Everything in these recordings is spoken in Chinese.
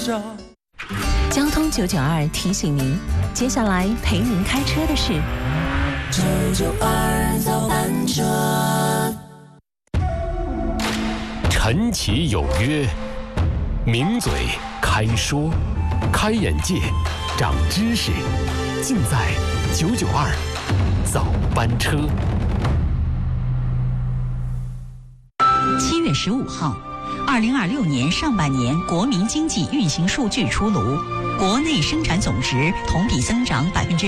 少。 交通992提醒您，接下来陪您开车的是 992早班车。 陈其有约，名嘴开说，开眼界，长知识，尽在992早班车。 7月15号，2026年上半年国民经济运行数据出炉，国内生产总值同比增长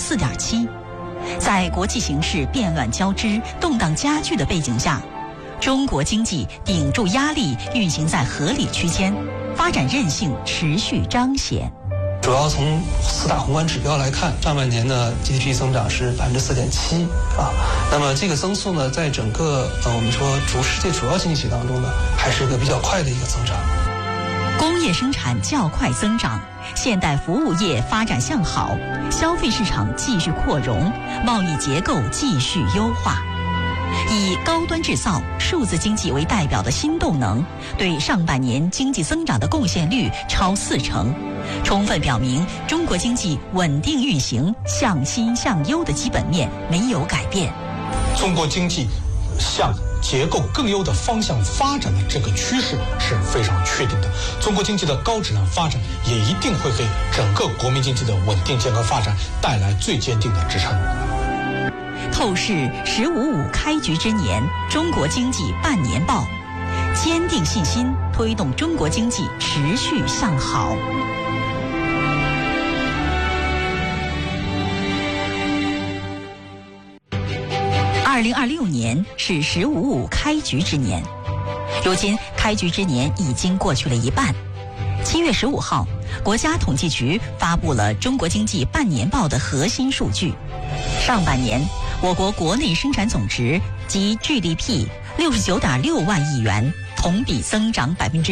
4.7%。在国际形势变乱交织、动荡加剧的背景下，中国经济顶住压力，运行在合理区间，发展韧性持续彰显。 主要从4大宏观指标来看，上半年呢 GDP 增长是4.7%啊。那么这个增速呢，在整个我们说世界主要经济体当中呢，还是一个比较快的一个增长。 工业生产较快增长，现代服务业发展向好，消费市场继续扩容，贸易结构继续优化。以高端制造、数字经济为代表的新动能，对上半年经济增长的贡献率超40%，充分表明中国经济稳定运行、向新向优的基本面没有改变。 中国经济向结构更优的方向发展的这个趋势是非常确定的。中国经济的高质量发展也一定会给整个国民经济的稳定健康发展带来最坚定的支撑。 透视“15.5”开局之年中国经济半年报，坚定信心，推动中国经济持续向好。2026年是“15.5”开局之年，如今开局之年已经过去了一半。7月15号，国家统计局发布了中国经济半年报的核心数据。上半年，我国国内生产总值及 GDP 69.6万亿元，同比增长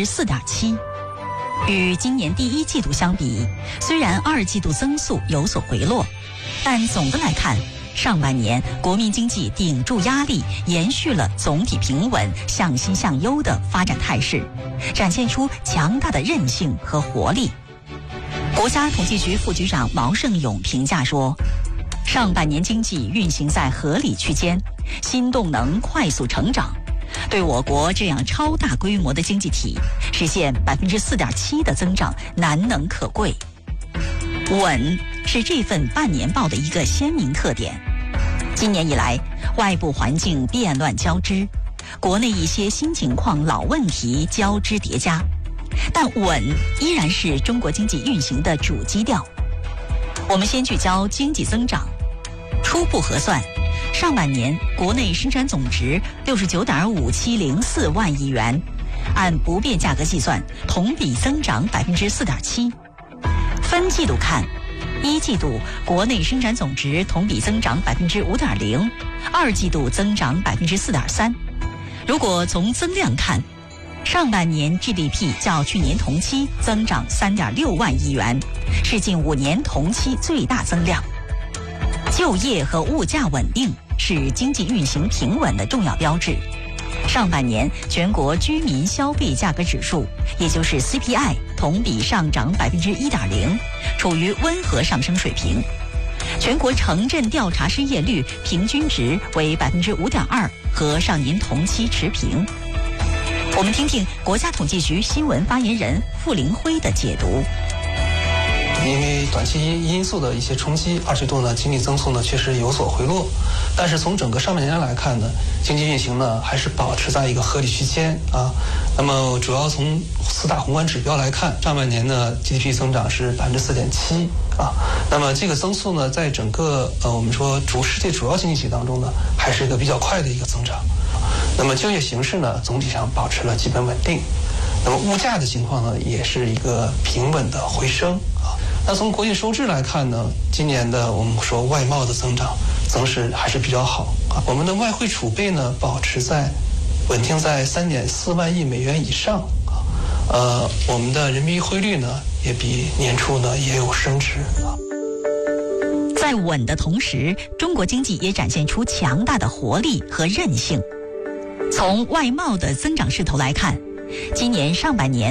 4.7%。与今年第一季度相比，虽然二季度增速有所回落，但总的来看，上半年国民经济顶住压力，延续了总体平稳、向新向优的发展态势，展现出强大的韧性和活力。国家统计局副局长毛盛勇评价说，上半年经济运行在合理区间，新动能快速成长，对我国这样超大规模的经济体实现4.7%的增长难能可贵。稳是这份半年报的一个鲜明特点。今年以来，外部环境变乱交织，国内一些新情况、老问题交织叠加，但稳依然是中国经济运行的主基调。我们先聚焦经济增长。初步核算，上半年国内生产总值69.5704万亿元，按不变价格计算，同比增长4.7%。分季度看，一季度国内生产总值同比增长5.0%，二季度增长4.3%。如果从增量看，上半年 GDP 较去年同期增长3.6万亿元，是近5年同期最大增量。就业和物价稳定是经济运行平稳的重要标志。上半年全国居民消费价格指数，也就是 CPI， 同比上涨1.0%，处于温和上升水平。全国城镇调查失业率平均值为5.2%，和上年同期持平。我们听听国家统计局新闻发言人傅林辉的解读。 因为短期因素的一些冲击，二季度呢经济增速呢确实有所回落，但是从整个上半年来看呢，经济运行呢还是保持在一个合理区间啊。那么主要从4大宏观指标来看，上半年呢 GDP 增长是4.7%啊。那么这个增速呢，在整个我们说世界主要经济体当中呢，还是一个比较快的一个增长。那么就业形势呢，总体上保持了基本稳定。那么物价的情况呢，也是一个平稳的回升啊。那从国际收支来看呢，今年的我们说外贸的增势还是比较好啊。我们的外汇储备呢，保持在稳定在3.4万亿美元以上啊。我们的人民币汇率呢，也比年初呢也有升值啊。 在稳的同时，中国经济也展现出强大的活力和韧性。从外贸的增长势头来看，今年上半年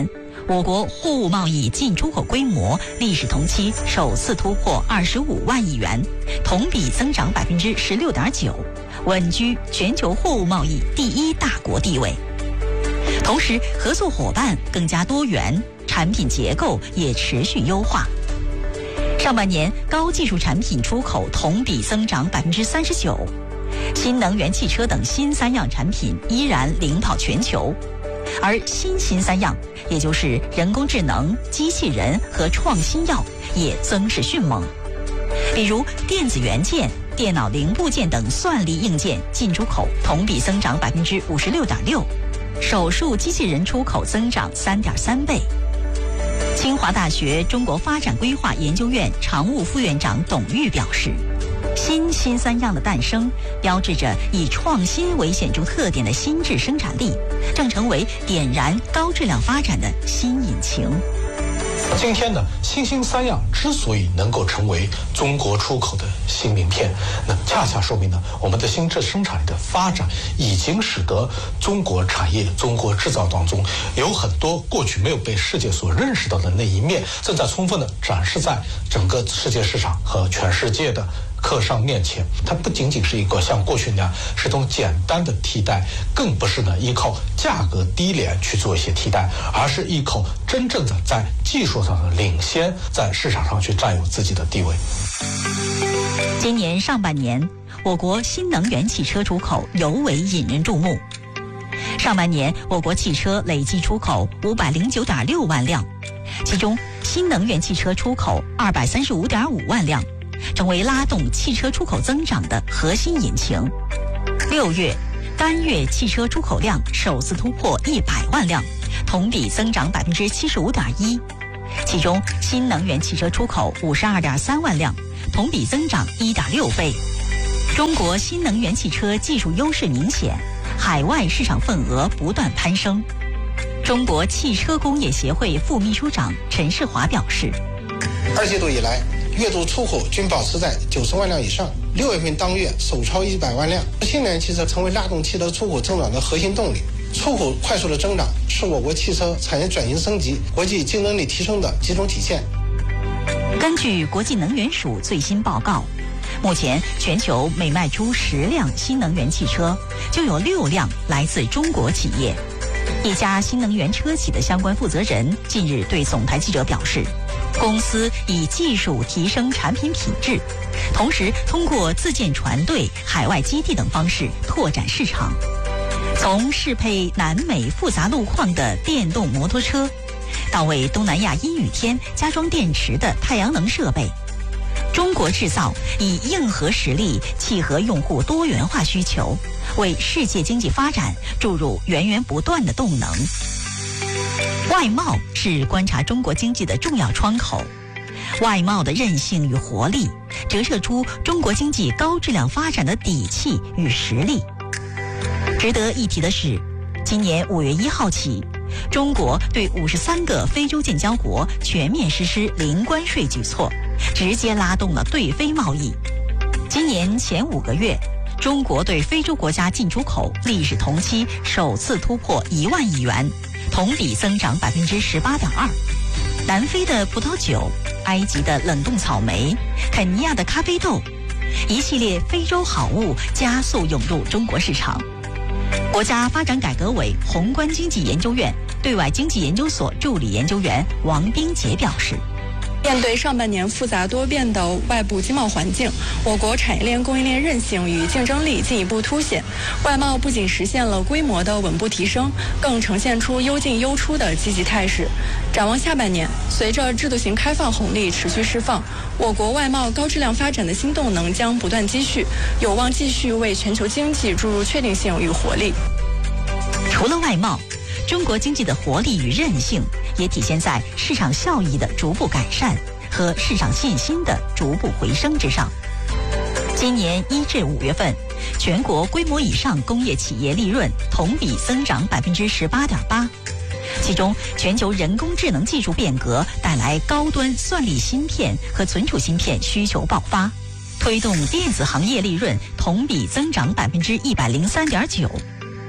我国货物贸易进出口规模历史同期首次突破25万亿元，同比增长16.9%，稳居全球货物贸易第1大国地位。同时，合作伙伴更加多元，产品结构也持续优化。上半年高技术产品出口同比增长39%，新能源汽车等新3样产品依然领跑全球，而新3样，也就是人工智能、机器人和创新药也增势迅猛。比如电子元件、电脑零部件等算力硬件进出口同比增长56.6%，手术机器人出口增长3.3倍。清华大学中国发展规划研究院常务副院长董玉表示，新3样的诞生，标志着以创新为显著特点的新质生产力正成为点燃高质量发展的新引擎。 今天呢，新3样之所以能够成为中国出口的新名片，那恰恰说明呢，我们的新质生产力的发展已经使得中国产业、中国制造当中有很多过去没有被世界所认识到的那一面，正在充分的展示在整个世界市场和全世界的客商面前。它不仅仅是一个像过去那样是一种简单的替代，更不是呢依靠价格低廉去做一些替代，而是依靠真正的在技术上的领先，在市场上去占有自己的地位。 今年上半年，我国新能源汽车出口尤为引人注目。上半年，我国汽车累计出口509.6万辆，其中新能源汽车出口235.5万辆，成为拉动汽车出口增长的核心引擎。6月，单月汽车出口量首次突破100万辆，同比增长75.1%，其中新能源汽车出口52.3万辆，同比增长1.6倍。中国新能源汽车技术优势明显，海外市场份额不断攀升。中国汽车工业协会副秘书长陈世华表示 ，2季度以来，月度出口均保持在90万辆以上，6月份当月首超100万辆。新能源汽车成为拉动汽车出口增长的核心动力，出口快速的增长是我国汽车产业转型升级、国际竞争力提升的集中体现。 根据国际能源署最新报告，目前全球每卖出10辆新能源汽车，就有6辆来自中国企业。一家新能源车企的相关负责人近日对总台记者表示，公司以技术提升产品品质，同时通过自建船队、海外基地等方式拓展市场。从适配南美复杂路况的电动摩托车，到为东南亚阴雨天加装电池的太阳能设备，中国制造以硬核实力契合用户多元化需求，为世界经济发展注入源源不断的动能。外贸是观察中国经济的重要窗口，外贸的韧性与活力折射出中国经济高质量发展的底气与实力。值得一提的是，今年5月1号起，中国对53个非洲建交国全面实施零关税举措，直接拉动了对非贸易。今年前5个月，中国对非洲国家进出口历史同期首次突破1万亿元，同比增长18.2%。南非的葡萄酒、埃及的冷冻草莓、肯尼亚的咖啡豆，一系列非洲好物加速涌入中国市场。国家发展改革委宏观经济研究院对外经济研究所助理研究员王冰杰表示， 面对上半年复杂多变的外部经贸环境，我国产业链供应链韧性与竞争力进一步凸显，外贸不仅实现了规模的稳步提升，更呈现出优进优出的积极态势。展望下半年，随着制度型开放红利持续释放，我国外贸高质量发展的新动能将不断积蓄，有望继续为全球经济注入确定性与活力。 除了外贸，中国经济的活力与韧性也体现在市场效益的逐步改善和市场信心的逐步回升之上。今年1至5月份，全国规模以上工业企业利润同比增长18.8%，其中全球人工智能技术变革带来高端算力芯片和存储芯片需求爆发，推动电子行业利润同比增长103.9%。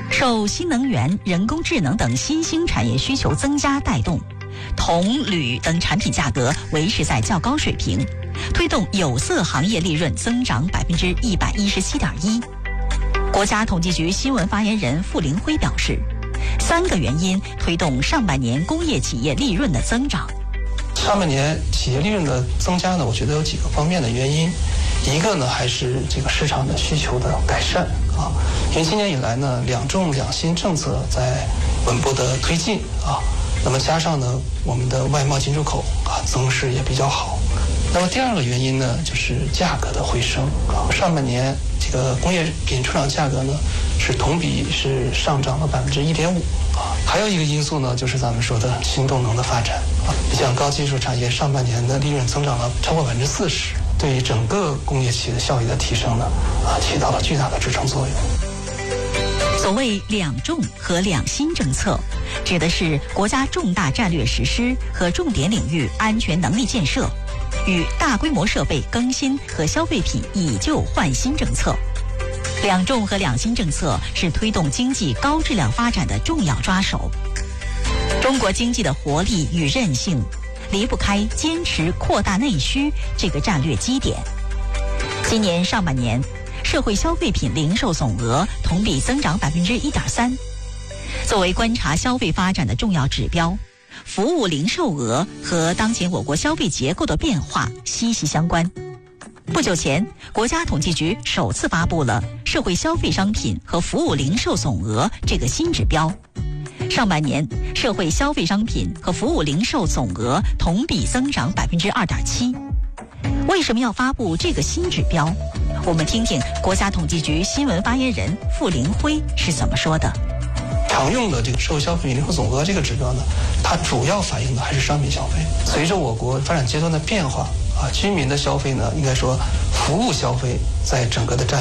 受新能源、人工智能等新兴产业需求增加带动，铜、铝等产品价格维持在较高水平，推动有色行业利润增长117.1%。国家统计局新闻发言人傅林辉表示，3个原因推动上半年工业企业利润的增长。 上半年企业利润的增加呢，我觉得有几个方面的原因。一个呢，还是这个市场的需求的改善啊，因为今年以来呢，两重两新政策在稳步的推进啊，那么加上呢，我们的外贸进出口啊增势也比较好。那么第二个原因呢，就是价格的回升啊，上半年这个工业品出厂价格呢是同比是上涨了1.5%啊。还有一个因素呢，就是咱们说的新动能的发展啊，像高技术产业上半年的利润增长了超过40%。对于整个工业企业的效益的提升呢，起到了巨大的支撑作用。 所谓两重和两新政策，指的是国家重大战略实施和重点领域安全能力建设，与大规模设备更新和消费品以旧换新政策。两重和两新政策是推动经济高质量发展的重要抓手。中国经济的活力与韧性离不开坚持扩大内需这个战略基点。今年上半年，社会消费品零售总额同比增长1.3%。作为观察消费发展的重要指标，服务零售额和当前我国消费结构的变化息息相关。不久前，国家统计局首次发布了社会消费商品和服务零售总额这个新指标。上半年，社会消费商品和服务零售总额同比增长2.7%。为什么要发布这个新指标？我们听听国家统计局新闻发言人傅林辉是怎么说的。 常用的这个社会消费品零售总额这个指标呢，它主要反映的还是商品消费。随着我国发展阶段的变化啊，居民的消费呢，应该说服务消费在整个的占